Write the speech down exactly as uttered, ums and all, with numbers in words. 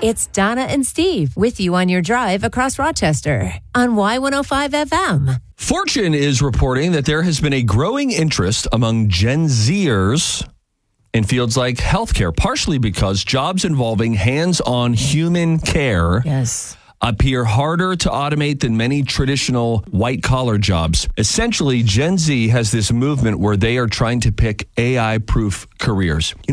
It's Donna and Steve with you on your drive across Rochester on Y one oh five F M. Fortune is reporting that there has been a growing interest among Gen Zers in fields like healthcare, partially because jobs involving hands-on human care Yes. appear harder to automate than many traditional white-collar jobs. Essentially, Gen Z has this movement where they are trying to pick A I-proof careers. You